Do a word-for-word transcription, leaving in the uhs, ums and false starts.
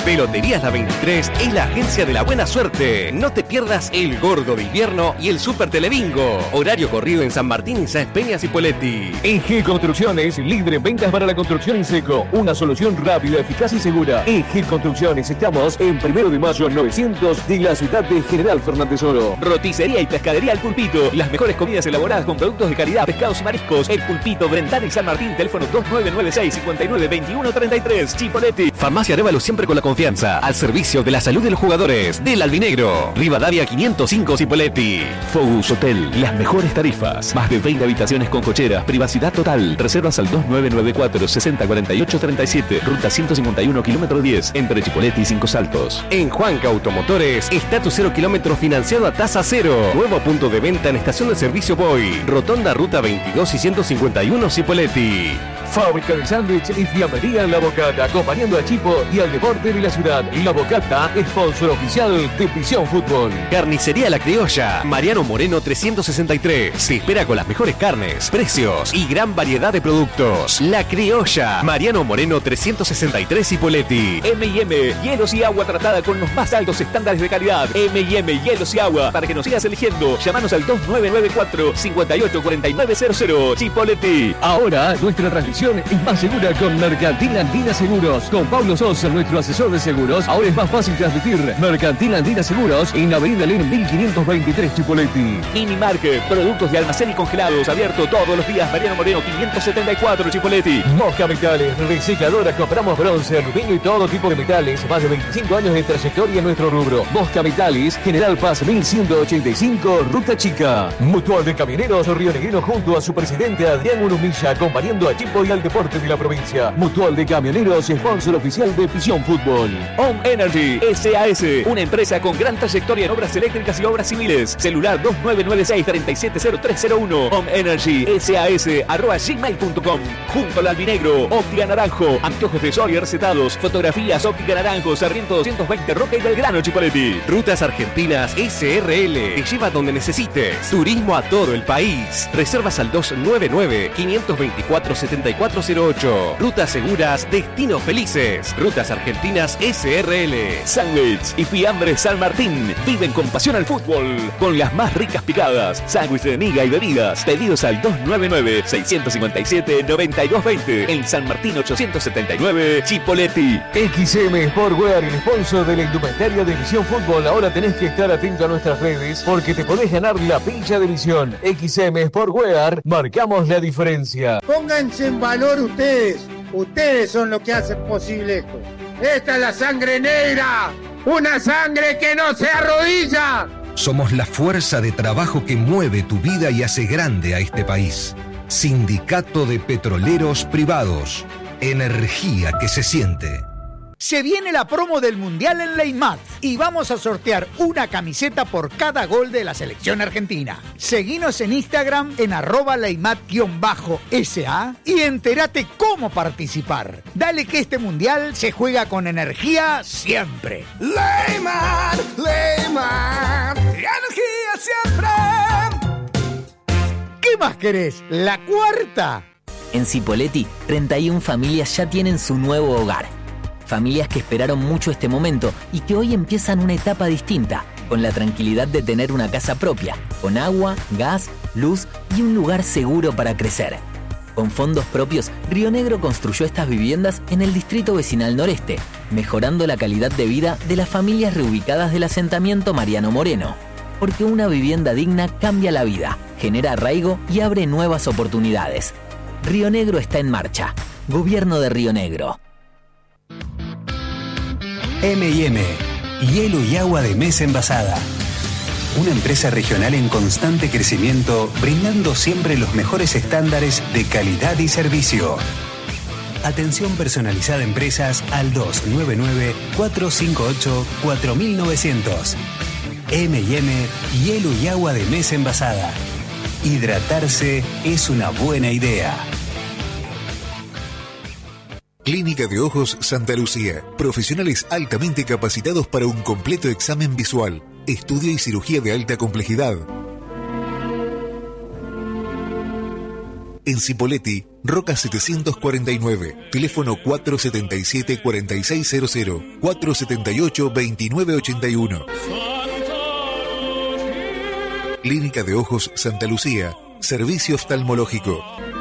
Peloterías La veintitrés es la agencia de la buena suerte. No te pierdas el Gordo de Invierno y el Super Telebingo. Horario corrido en San Martín, Sáenz Peña y Poletti. E G Construcciones, líder en ventas para la construcción en seco. Una solución rápida, eficaz y segura. E G Construcciones, estamos en Primero de Mayo novecientos de la ciudad de General Fernández Oro. Roticería y pescadería El Pulpito. Las mejores comidas elaboradas con productos de calidad, pescados y mariscos. El Pulpito, Brentano y San Martín. Teléfono dos nueve nueve seis, cinco nueve, dos uno tres tres. Chipoletti. Farmacia Arévalo, siempre con la confianza. Al servicio de la salud de los jugadores. Del Albinegro. Rivadavia quinientos cinco, Chipoletti. Focus Hotel. Las mejores tarifas. Más de veinte habitaciones con cocheras. Privacidad total. Reservas al dos nueve nueve cuatro, seis cero cuatro ocho tres siete. Ruta ciento cincuenta y uno, kilómetro diez. Entre Chipoletti y Cinco Saltos. En Juanca Automotores. Estatus cero kilómetros financiado a tasa cero. Nuevo punto de venta en estación de servicio Boy. Rotonda Ruta veintidós y ciento cincuenta y uno, Chipoletti. Fábrica de sándwich y fiambrería La Bocata, acompañando a Chipo y al deporte de la ciudad. La Bocata, sponsor oficial de Visión Fútbol. Carnicería La Criolla, Mariano Moreno trescientos sesenta y tres. Se espera con las mejores carnes, precios y gran variedad de productos. La Criolla, Mariano Moreno trescientos sesenta y tres, Chipoletti. M y M, hielos y agua tratada con los más altos estándares de calidad. M y M, hielos y agua. Para que nos sigas eligiendo, llámanos al dos nueve nueve cuatro, cinco ocho cuatro nueve cero cero. Chipoletti. Ahora, nuestra transmisión es más segura con Mercantil Andina Seguros. Con Pablo Sosa, nuestro asesor de seguros, ahora es más fácil transmitir. Mercantil Andina Seguros en Avenida Len mil quinientos veintitrés, Chipoletti. Mini Market, productos de almacén y congelados, abierto todos los días. Mariano Moreno quinientos setenta y cuatro, Chipoletti. Mosca Metales, recicladora, compramos bronce, aluminio y todo tipo de metales. Más de veinticinco años de trayectoria en nuestro rubro. Mosca Metales, General Paz mil ciento ochenta y cinco, Ruta Chica. Mutual de Camioneros Río Negrino junto a su presidente Adrián Urumilla, acompañando a Chipo y al deporte de la provincia. Mutual de Camioneros, sponsor oficial de Visión Fútbol. Home Energy S A S, una empresa con gran trayectoria en obras eléctricas y obras civiles. Celular dos nueve nueve seis, tres siete cero tres cero uno. Home Energy S A S arroba gmail punto com. Junto al Albinegro, Óptica Naranjo, anteojos de sol y recetados, fotografías Óptica Naranjo, Sarmiento doscientos veinte, Roca y Belgrano, Chipoletti. Rutas Argentinas S R L, te lleva donde necesites. Turismo a todo el país. Reservas al dos nueve nueve, cinco dos cuatro, siete cuatro cero ocho. Rutas seguras, destinos felices. Rutas Argentinas S R L. Sándwich y fiambre San Martín. Viven con pasión al fútbol. Con las más ricas picadas. Sándwich de miga y bebidas. Pedidos al dos nueve nueve, seis cinco siete, nueve dos dos cero. En San Martín ochocientos setenta y nueve, Chipoletti. X M Sportwear, el sponsor de la indumentaria de Visión Fútbol. Ahora tenés que estar atento a nuestras redes porque te podés ganar la pincha de Visión. X M Sportwear, marcamos la diferencia. Pónganse en valor ustedes. Ustedes son los que hacen posible esto. Esta es la sangre negra. Una sangre que no se arrodilla. Somos la fuerza de trabajo que mueve tu vida y hace grande a este país. Sindicato de Petroleros Privados. Energía que se siente. Se viene la promo del Mundial en Leimat y vamos a sortear una camiseta por cada gol de la selección argentina. Seguinos en Instagram en arroba Leimat-S A y entérate cómo participar. Dale que este Mundial se juega con energía siempre. Leimat, Leimat, energía siempre. ¿Qué más querés? ¿La cuarta? En Chipoletti, treinta y una familias ya tienen su nuevo hogar. Familias que esperaron mucho este momento y que hoy empiezan una etapa distinta, con la tranquilidad de tener una casa propia, con agua, gas, luz y un lugar seguro para crecer. Con fondos propios, Río Negro construyó estas viviendas en el distrito vecinal noreste, mejorando la calidad de vida de las familias reubicadas del asentamiento Mariano Moreno. Porque una vivienda digna cambia la vida, genera arraigo y abre nuevas oportunidades. Río Negro está en marcha. Gobierno de Río Negro. M y M, hielo y agua de mesa envasada. Una empresa regional en constante crecimiento, brindando siempre los mejores estándares de calidad y servicio. Atención personalizada a empresas al dos nueve nueve, cuatro cinco ocho, cuatro nueve cero cero. M y M, hielo y agua de mesa envasada. Hidratarse es una buena idea. Clínica de Ojos Santa Lucía. Profesionales altamente capacitados para un completo examen visual, estudio y cirugía de alta complejidad. En Cipolletti, Roca setecientos cuarenta y nueve, teléfono cuatro setenta y siete, cuarenta y seis cero cero, cuatro setenta y ocho, veintinueve ochenta y uno. Clínica de Ojos Santa Lucía, servicio oftalmológico.